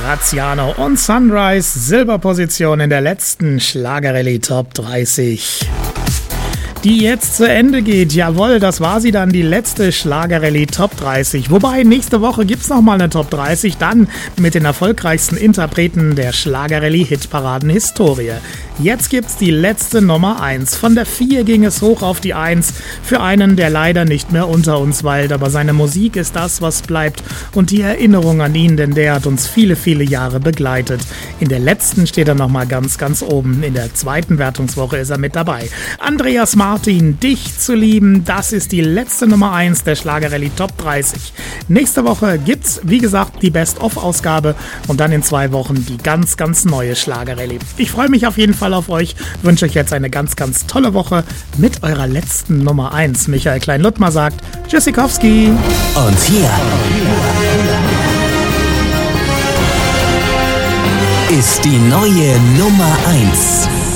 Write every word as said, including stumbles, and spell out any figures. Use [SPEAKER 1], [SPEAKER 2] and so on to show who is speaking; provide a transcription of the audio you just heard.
[SPEAKER 1] Graziano und Sunrise, Silberposition in der letzten Schlagerrallye Top dreißig. Die jetzt zu Ende geht. Jawohl, das war sie dann, die letzte Schlagerrallye Top dreißig. Wobei, nächste Woche gibt's nochmal eine Top dreißig, dann mit den erfolgreichsten Interpreten der Schlagerrallye Hitparaden Historie. Jetzt gibt's die letzte Nummer eins. Von der vier ging es hoch auf die eins für einen, der leider nicht mehr unter uns weilt. Aber seine Musik ist das, was bleibt. Und die Erinnerung an ihn, denn der hat uns viele, viele Jahre begleitet. In der letzten steht er nochmal ganz, ganz oben. In der zweiten Wertungswoche ist er mit dabei. Andreas Martin, dich zu lieben, das ist die letzte Nummer eins der Schlagerrallye Top dreißig. Nächste Woche gibt's, wie gesagt, die Best-of-Ausgabe und dann in zwei Wochen die ganz, ganz neue Schlagerrallye. Ich freue mich auf jeden Fall auf euch, wünsche euch jetzt eine ganz, ganz tolle Woche mit eurer letzten Nummer eins. Michael Klein-Luttmer sagt Tschüssikowski.
[SPEAKER 2] Und hier ist die neue Nummer eins.